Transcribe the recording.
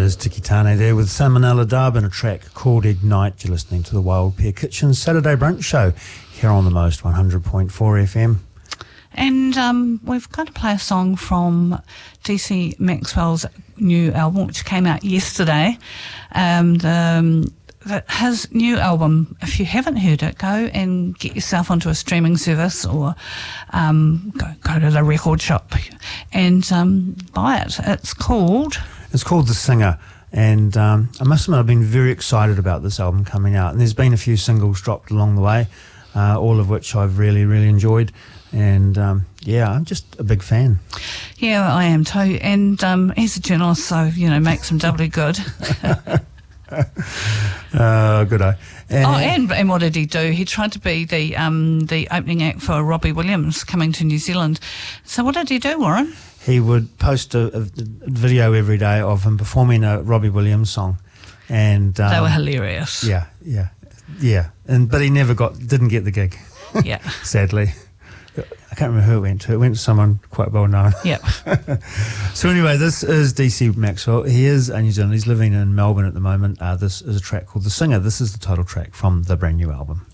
That is Tiki Tane there with Salmonella Dub and a track called Ignite. You're listening to the Wild Pear Kitchen Saturday Brunch Show here on the Most 100.4 FM. And we've got to play a song from DC Maxwell's new album, which came out yesterday. His new album, if you haven't heard it, go and get yourself onto a streaming service or go to the record shop and buy it. It's called The Singer, and I must admit I've been very excited about this album coming out, and there's been a few singles dropped along the way, all of which I've really, really enjoyed, and I'm just a big fan. Yeah, I am too, and he's a journalist, so, makes him doubly good. Good eye. And what did he do? He tried to be the opening act for Robbie Williams coming to New Zealand. So what did he do, Warren? He would post a video every day of him performing a Robbie Williams song, and they were hilarious. Yeah. But he didn't get the gig. Yeah, sadly. I can't remember who it went to. It went to someone quite well known. Yep. So anyway, this is DC Maxwell. He is a New Zealander. He's living in Melbourne at the moment. This is a track called The Singer. This is the title track from the brand new album.